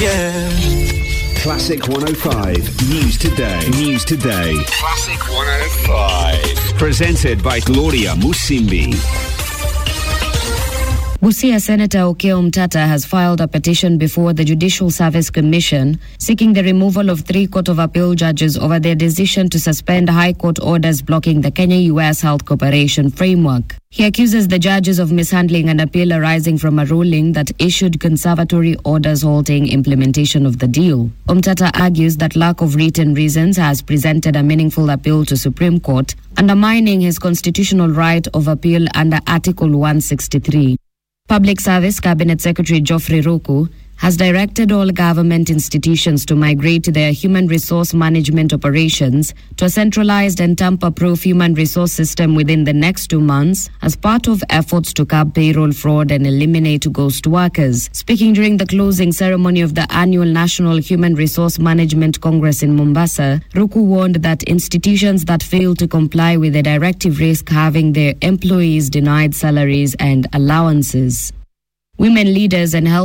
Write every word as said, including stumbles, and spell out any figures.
Yeah. Classic one oh five News Today. News Today. Classic one oh five. Presented by Gloria Musimbi. Busia Senator Okeo Mtata has filed a petition before the Judicial Service Commission seeking the removal of three Court of Appeal judges over their decision to suspend High Court orders blocking the Kenya-U S Health Cooperation Framework. He accuses the judges of mishandling an appeal arising from a ruling that issued conservatory orders halting implementation of the deal. Omtata argues that lack of written reasons has presented a meaningful appeal to Supreme Court, undermining his constitutional right of appeal under Article one sixty-three. Public Service Cabinet Secretary Geoffrey Ruku has directed all government institutions to migrate their human resource management operations to a centralized and tamper-proof human resource system within the next two months as part of efforts to curb payroll fraud and eliminate ghost workers. Speaking during the closing ceremony of the annual National Human Resource Management Congress in Mombasa, Ruku warned that institutions that fail to comply with the directive risk having their employees denied salaries and allowances. Women leaders and health